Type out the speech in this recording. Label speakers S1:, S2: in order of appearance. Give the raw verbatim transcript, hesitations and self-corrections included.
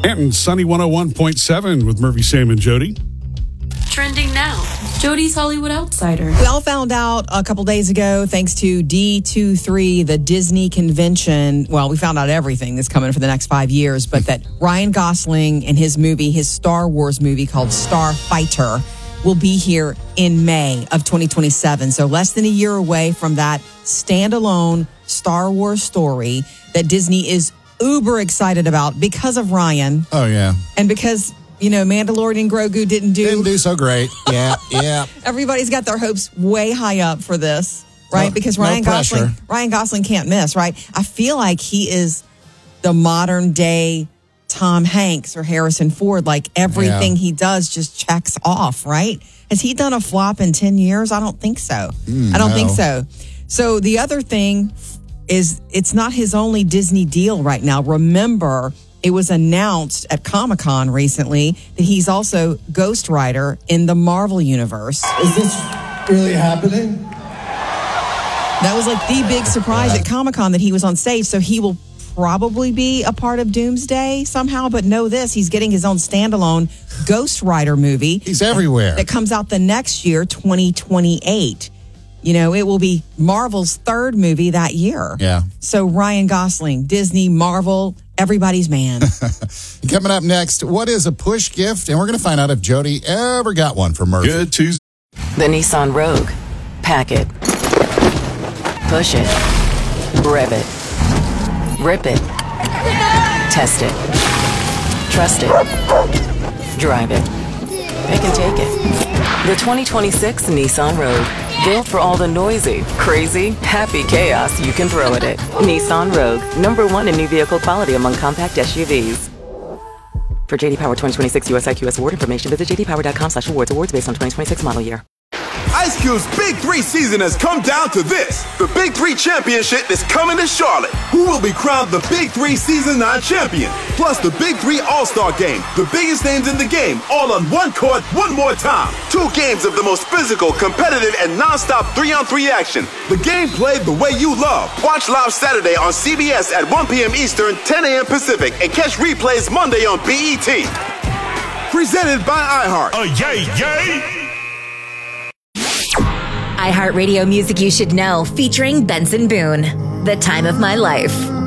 S1: And Sunny one oh one point seven with Murphy, Sam, and Jody.
S2: Trending now. Jody's Hollywood Outsider.
S3: We all found out a couple days ago, thanks to D twenty-three, the Disney convention. Well, we found out everything that's coming for the next five years, but that Ryan Gosling and his movie, his Star Wars movie called Starfighter, will be here in May of twenty twenty-seven. So less than a year away from that standalone Star Wars story that Disney is uber excited about because of Ryan.
S4: Oh, yeah.
S3: And because, you know, Mandalorian Grogu didn't do...
S4: Didn't do so great. Yeah, yeah.
S3: Everybody's got their hopes way high up for this, right?
S4: No,
S3: because
S4: no
S3: Ryan
S4: pressure.
S3: Gosling, Ryan Gosling can't miss, right? I feel like he is the modern day Tom Hanks or Harrison Ford. Like everything
S4: Yeah.
S3: he does just checks off, right? Has he done a flop in ten years? I don't think so.
S4: Mm,
S3: I don't
S4: no.
S3: think so. So the other thing is it's not his only Disney deal right now. Remember, it was announced at Comic-Con recently that he's also ghostwriter in the Marvel Universe.
S5: Is this really happening?
S3: That was like the big surprise at Comic-Con that he was on stage. So he will probably be a part of Doomsday somehow. But know this, he's getting his own standalone ghostwriter movie.
S4: He's everywhere.
S3: That comes out the next year, twenty twenty-eight. You know, it will be Marvel's third movie that year.
S4: Yeah.
S3: So Ryan Gosling, Disney, Marvel, everybody's man.
S4: Coming up next, what is a push gift? And we're going to find out if Jody ever got one from Murphy.
S1: Good Tuesday.
S6: The Nissan Rogue. Pack it. Push it. Rev it. Rip it. Test it. Trust it. Drive it. Pick and take it. The twenty twenty-six Nissan Rogue. Built for all the noisy, crazy, happy chaos you can throw at it. Nissan Rogue. Number one in new vehicle quality among compact S U Vs. For J D Power twenty twenty-six U S I Q S award information, visit j d power dot com slash awards. Awards based on twenty twenty-six model year.
S7: Ice Cube's Big Three season has come down to this. The Big Three Championship is coming to Charlotte. Who will be crowned the Big Three Season nine champion? Plus the Big Three All-Star Game. The biggest names in the game, all on one court, one more time. Two games of the most physical, competitive, and non-stop three-on-three action. The game played the way you love. Watch live Saturday on C B S at one p.m. Eastern, ten a.m. Pacific, and catch replays Monday on B E T. Presented by iHeart.
S1: Oh, yay, yay!
S8: iHeartRadio Music You Should Know, featuring Benson Boone. The Time of My Life.